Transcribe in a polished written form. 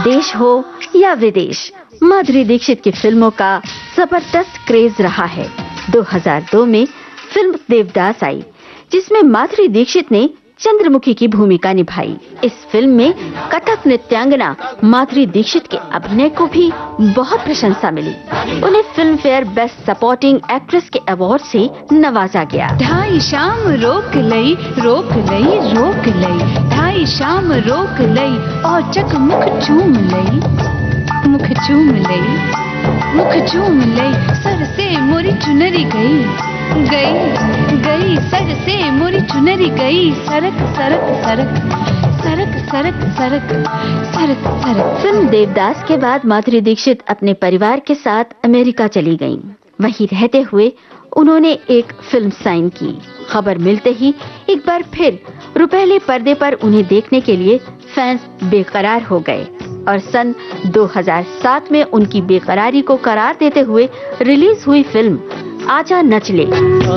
देश हो या विदेश, माधुरी दीक्षित की फिल्मों का जबरदस्त क्रेज रहा है। 2002 में फिल्म देवदास आई, जिसमें माधुरी दीक्षित ने चंद्रमुखी की भूमिका निभाई। इस फिल्म में कथक नृत्यांगना माधुरी दीक्षित के अभिनय को भी बहुत प्रशंसा मिली। उन्हें film fair best supporting actress के अवार्ड से नवाजा गया। ढाई शाम रोक लई रोक लई रोक लई, ढाई शाम रोक लई और चक मुख चूम लई, मुख चूम लई, मुख चूम लई, सर से मोरी चुनरी गई गई गई, सर से मोरी चुनरी गई, सरक सरक सरक सरक सरक सरक सरक सरक। फिल्म देवदास के बाद माधुरी दीक्षित अपने परिवार के साथ अमेरिका चली गईं। वहीं रहते हुए उन्होंने एक फिल्म साइन की। खबर मिलते ही एक बार फिर रुपहले पर्दे पर उन्हें देखने के लिए फैंस बेकरार हो गए और सन 2007 में उनकी बेकरारी को करार देते हुए रिलीज हुई फिल्म आजा नच ले।